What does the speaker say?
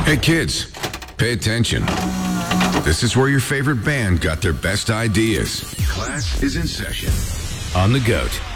Hey kids, pay attention. This is where your favorite band got their best ideas. Class is in session on The GOAT.